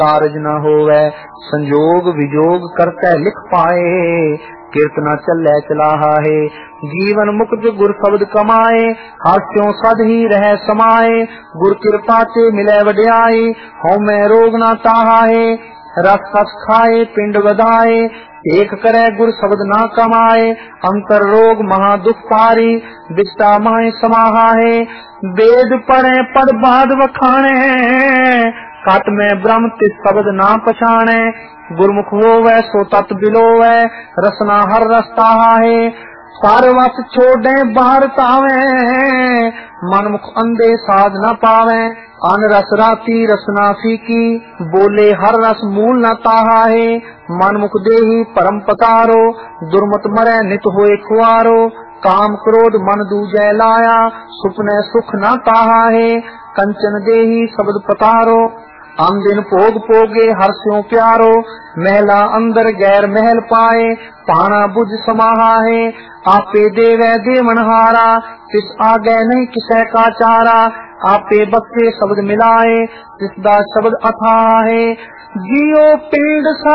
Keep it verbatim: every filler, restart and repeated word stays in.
कारज न होवे, संजोग विजोग करते लिख पाए, कीर्तना चले चलाहा है। जीवन मुक्त गुर शब्द कमाए, हास्यों सद ही रह समाए, गुर कृपा से मिले वड्याई, हों में रोग न ताहा है। रस रस खाए पिंड वधाए, एक करे गुर शब्द ना कमाए, अंतर रोग महा दुख पारी, बिस्ता माए समाहा है। वेद पढ़े पढ़ बाद वखाणे, कट में ब्रह्म तिस शब्द ना पछाणे, गुरमुख होवे सो तत् बिलोवे, रसना हर रस्ताहा है। सारवस छोड़े बाहर तावे, मनमुख अंधे साध न पावे, अन रस राती रसना फीकी, बोले हर रस मूल न ताहा है। मनमुख देही परम पतारो, दुर्मत मरे नित होए खुआरो, काम क्रोध मन दूजे लाया, सुपने सुख न ताहा है। कंचन देही शब्द पतारो, आम दिन भोग पोगे हर स्यों प्यारो, महला अंदर गैर महल पाए, पाना बुझ समाहा है। आपे देवे देवनहारा, तिस आगे नहीं किसे का चारा, आपे बख्शे शब्द मिलाए, तिसदा शब्द अथाह है। जियो पिंड